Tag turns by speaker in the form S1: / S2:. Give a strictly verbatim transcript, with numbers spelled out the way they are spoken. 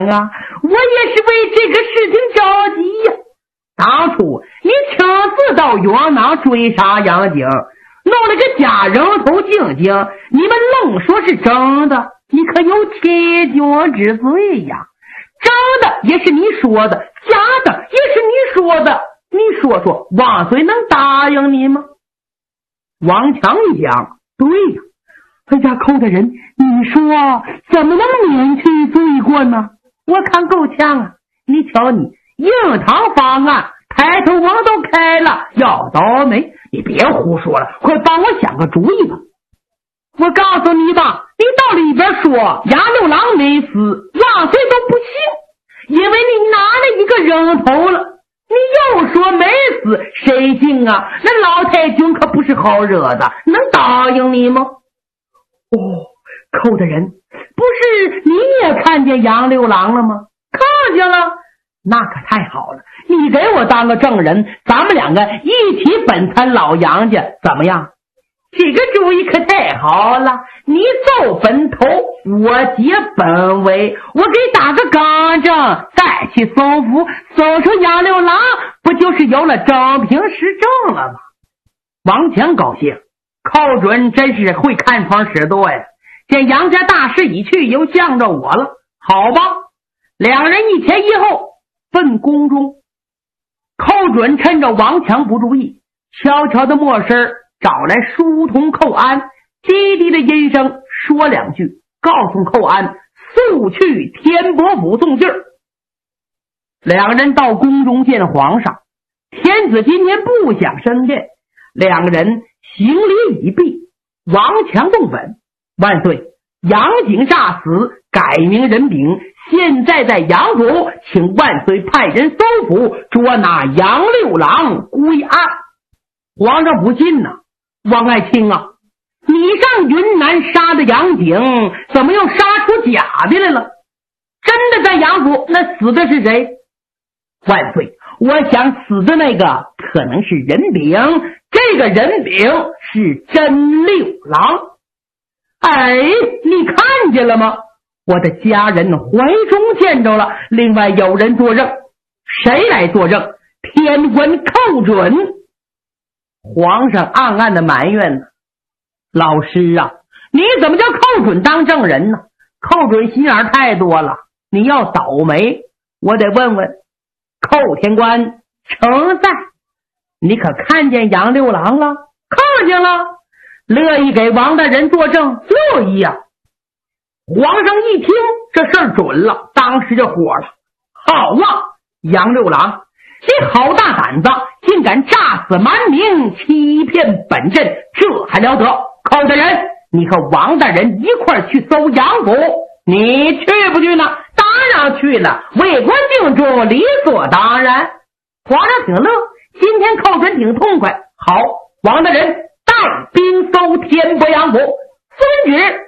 S1: 啊，我也是为这个事情着急呀。当初你亲自到元朗追杀杨景，弄了个假人头静静，你们愣说是真的，你可有窃军之罪呀？真的也是你说的，假的也是你说的，你说说王岁能答应你吗？王强一讲，对呀，哎呀，寇大人，你说怎么能免去罪过呢？我看够呛啊！你瞧你硬堂方案，抬头王都开了，要倒霉！你别胡说了，快帮我想个主意吧！我告诉你吧，你到里边说杨六郎没死，万岁都不信，因为你拿了一个人头了。你又说没死，谁信啊？那老太君可不是好惹的，能答应你吗？哦，寇大人，不是你也看见杨六郎了吗？看见了，那可太好了，你给我当个证人，咱们两个一起本参老杨家，怎么样？这个主意可太好了，你走本头，我接本尾，我给打个纲证，再去搜捕，搜出杨六郎，不就是有了正平实证了吗？王强高兴，寇准真是会看窗识舵呀，这杨家大势已去，又向着我了。好吧，两人一前一后奔宫中。寇准趁着王强不注意，悄悄的没事找来书童寇安，低低的音声说两句，告诉寇安速去天伯府送信儿。两人到宫中见皇上，天子今天不想升殿，两人行礼已毕。王强动本，万岁，杨景诈死，改名人丙，现在在杨府，请万岁派人搜捕，捉拿杨六郎归案。皇上不信呐，王爱卿啊，你上云南杀的杨景，怎么又杀出假的来了？真的在杨府，那死的是谁？万岁，我想死的那个可能是人丙，这个人丙是真六郎。哎，你看见了吗？我的家人怀中见着了，另外有人作证。谁来作证？天官寇准。皇上暗暗的埋怨呢，老师啊，你怎么叫寇准当证人呢？寇准心眼太多了，你要倒霉。我得问问寇天官诚在，你可看见杨六郎了？看见了，乐意给王大人作证？乐意啊。皇上一听这事儿准了，当时就火了。好啊，杨六郎，你好大胆子，竟敢诈死蛮民，欺骗本镇，这还了得？寇大人，你和王大人一块儿去搜杨府，你去不去呢？当然去了，为官敬重，理所当然。皇上挺乐，今天寇准挺痛快。好，王大人带兵搜天伯杨府，遵旨。